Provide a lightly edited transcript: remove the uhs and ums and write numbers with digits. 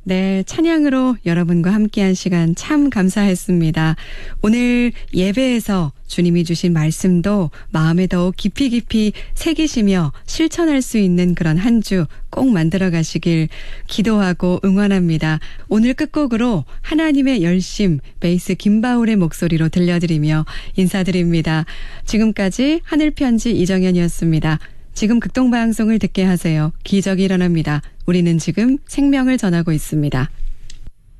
네, 찬양으로 여러분과 함께한 시간 참 감사했습니다. 오늘 예배에서 주님이 주신 말씀도 마음에 더욱 깊이 새기시며 실천할 수 있는 그런 한 주 꼭 만들어 가시길 기도하고 응원합니다. 오늘 끝곡으로 하나님의 열심 베이스 김바울의 목소리로 들려드리며 인사드립니다. 지금까지 하늘편지 이정현이었습니다. 지금 극동방송을 듣게 하세요. 기적이 일어납니다. 우리는 지금 생명을 전하고 있습니다.